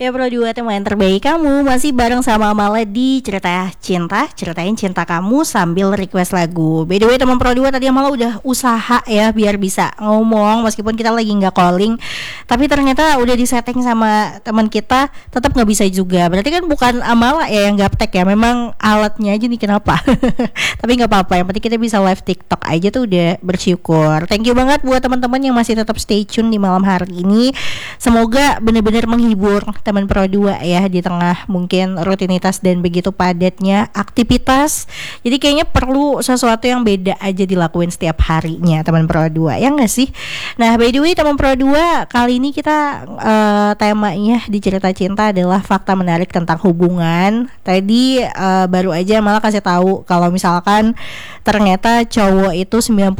Ya Pro 2 teman terbaik kamu masih bareng sama Amala di Cerita Cinta. Ceritain cinta kamu sambil request lagu. By the way teman Pro 2 tadi Amala udah usaha ya biar bisa ngomong meskipun kita lagi gak calling. Tapi ternyata udah disetting sama teman kita tetap gak bisa juga. Berarti kan bukan Amala ya yang gaptek ya, memang alatnya aja nih kenapa. Tapi gak apa-apa, yang penting kita bisa live TikTok aja tuh udah bersyukur. Thank you banget buat teman-teman yang masih tetap stay tune di malam hari ini. Semoga benar-benar menghibur teman Pro 2 ya di tengah mungkin rutinitas dan begitu padatnya aktivitas. Jadi kayaknya perlu sesuatu yang beda aja dilakuin setiap harinya teman Pro 2, ya nggak sih? Nah by the way teman Pro 2, kali ini kita temanya di Cerita Cinta adalah fakta menarik tentang hubungan. Tadi baru aja malah kasih tahu kalau misalkan ternyata cowok itu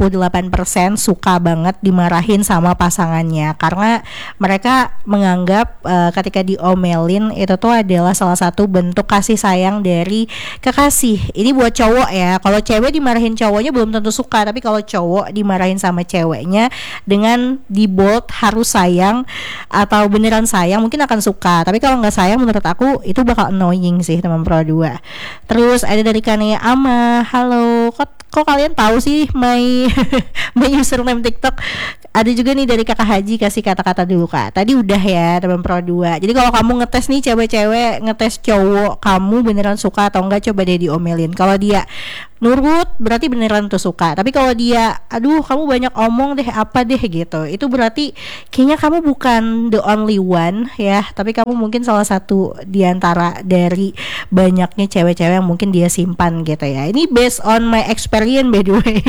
98% suka banget dimarahin sama pasangannya karena mereka menganggap ketika diomelin itu tuh adalah salah satu bentuk kasih sayang dari kekasih. Ini buat cowok ya. Kalau cewek dimarahin cowoknya belum tentu suka, tapi kalau cowok dimarahin sama ceweknya dengan di bold harus sayang atau beneran sayang mungkin akan suka. Tapi kalau nggak sayang menurut aku itu bakal annoying sih teman Pro 2. Terus ada dari Kania Ama, halo, kok kalian tahu sih my my username TikTok? Ada juga nih dari Kakak Haji, kasih kata-kata dulu Kak. Tadi udah ya teman Pro 2. Jadi kalau kamu ngetes nih cewek-cewek, ngetes cowok kamu beneran suka atau enggak, coba deh diomelin. Kalau dia nurut berarti beneran tuh suka. Tapi kalau dia aduh kamu banyak omong deh apa deh gitu, itu berarti kayaknya kamu bukan the only one ya, tapi kamu mungkin salah satu diantara dari banyaknya cewek-cewek yang mungkin dia simpan gitu ya. Ini based on my experience by the way.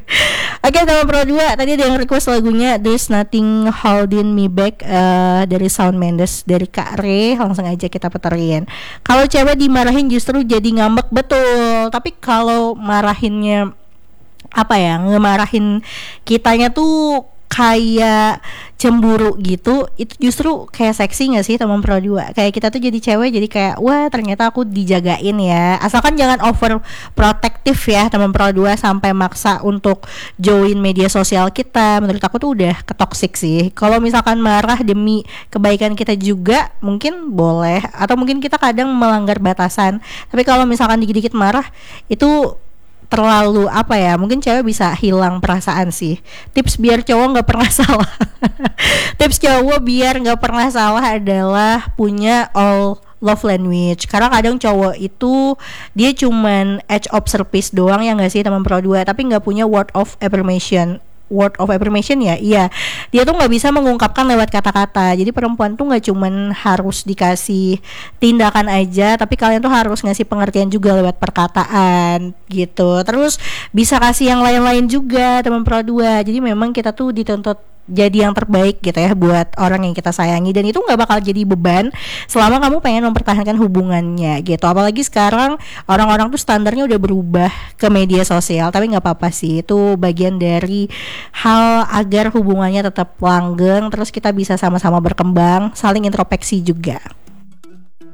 Oke teman Pro 2, tadi ada yang request lagunya There's Nothing Holding Me Back dari Shawn Mendes dari Kak Re. Langsung aja kita puterin. Kalau cewek dimarahin justru jadi ngambek, betul. Tapi kalau marahinnya apa ya, ngemarahin kitanya tuh kayak cemburu gitu, itu justru kayak seksi gak sih teman Pro 2? Kayak kita tuh jadi cewek jadi kayak wah ternyata aku dijagain ya. Asalkan jangan over protektif ya teman Pro 2 sampai maksa untuk join media sosial kita. Menurut aku tuh udah ketoksik sih. Kalau misalkan marah demi kebaikan kita juga mungkin boleh, atau mungkin kita kadang melanggar batasan. Tapi kalau misalkan dikit-dikit marah itu terlalu apa ya, mungkin cewek bisa hilang perasaan sih. Tips biar cowok nggak pernah salah. Tips cowok biar nggak pernah salah adalah punya all love language. Karena kadang cowok itu dia cuman edge of service doang ya nggak sih teman Pro 2, tapi nggak punya word of affirmation ya, iya, dia tuh nggak bisa mengungkapkan lewat kata-kata. Jadi perempuan tuh nggak cuman harus dikasih tindakan aja, tapi kalian tuh harus ngasih pengertian juga lewat perkataan gitu. Terus bisa kasih yang lain-lain juga teman Pro 2. Jadi memang kita tuh dituntut jadi yang terbaik gitu ya buat orang yang kita sayangi, dan itu nggak bakal jadi beban selama kamu pengen mempertahankan hubungannya gitu. Apalagi sekarang orang-orang tuh standarnya udah berubah ke media sosial, tapi nggak apa-apa sih, itu bagian dari hal agar hubungannya tetap langgeng, terus kita bisa sama-sama berkembang, saling introspeksi juga.